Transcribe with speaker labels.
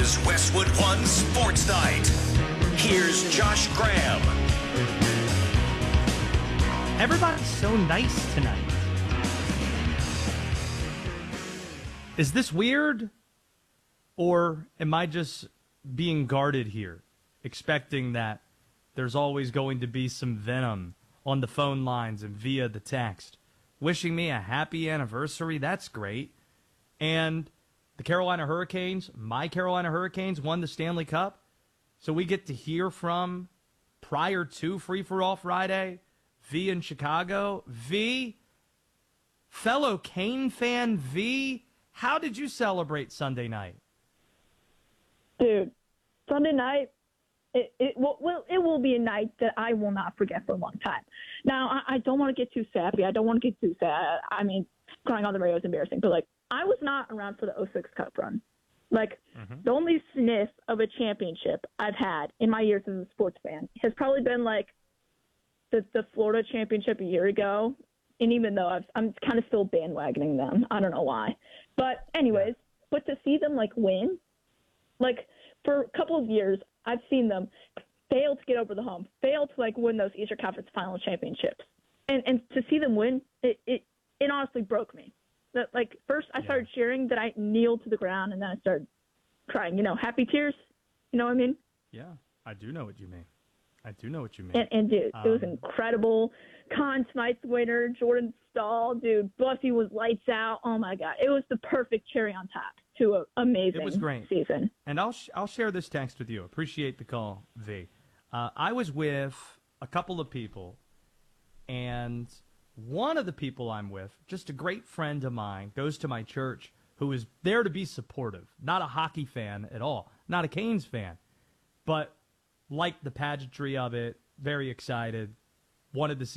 Speaker 1: is Westwood One Sports Night. Here's Josh Graham.
Speaker 2: Everybody's so nice tonight. Is this weird? Or am I just being guarded here, expecting that there's always going to be some venom on the phone lines and via the text? Wishing me a happy anniversary, that's great. And the Carolina Hurricanes, my Carolina Hurricanes, won the Stanley Cup. So we get to hear from, prior to Free For All Friday, V in Chicago. V, fellow Kane fan V, how did you celebrate Sunday night?
Speaker 3: Dude, Sunday night, it will be a night that I will not forget for a long time. Now, I don't want to get too sappy. I don't want to get too sad. I mean, crying on the radio is embarrassing. But, I was not around for the '06 Cup run. The only sniff of a championship I've had in my years as a sports fan has probably been, the Florida championship a year ago. And even though I'm kind of still bandwagoning them. I don't know why. But anyways, but to see them, win, for a couple of years, I've seen them fail to get over the hump, fail to win those Eastern Conference Final championships, and to see them win, it honestly broke me. That first I started cheering, then I kneeled to the ground, and then I started crying. Happy tears. You know what I mean?
Speaker 2: Yeah, I do know what you mean.
Speaker 3: And dude, it was incredible. Conn Smythe's winner, Jordan Stahl, dude, Buffy was lights out. Oh my God, it was the perfect cherry on top to an amazing
Speaker 2: It was great.
Speaker 3: season.
Speaker 2: And I'll share this text with you. Appreciate the call, V. I was with a couple of people, and one of the people I'm with, just a great friend of mine, goes to my church, who is there to be supportive. Not a hockey fan at all, not a Canes fan, but liked the pageantry of it, very excited, wanted to see